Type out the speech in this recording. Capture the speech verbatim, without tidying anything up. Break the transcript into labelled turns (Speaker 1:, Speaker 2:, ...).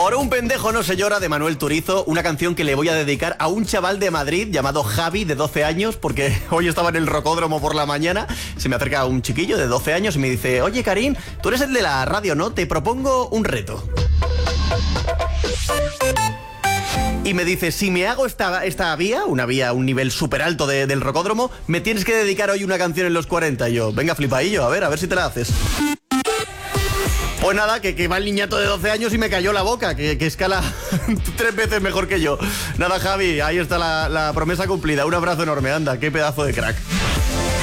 Speaker 1: Por un pendejo no se llora, de Manuel Turizo, una canción que le voy a dedicar a un chaval de Madrid llamado Javi, de doce años, porque hoy estaba en el rocódromo por la mañana, se me acerca un chiquillo de doce años y me dice: oye, Karim, tú eres el de la radio, ¿no? Te propongo un reto. Y me dice: si me hago esta, esta vía, una vía, un nivel súper alto de, del rocódromo, me tienes que dedicar hoy una canción en los cuarenta. Y yo, venga, flipaillo, a ver, a ver si te la haces. Pues nada, que, que va el niñato de doce años y me cayó la boca, que, que escala tres veces mejor que yo. Nada, Javi, ahí está la, la promesa cumplida. Un abrazo enorme, anda, qué pedazo de crack.